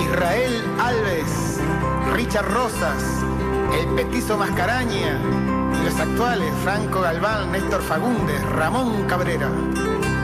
Israel Alves, Richard Rosas, el Petizo Mascaraña y los actuales Franco Galván, Néstor Fagundes, Ramón Cabrera.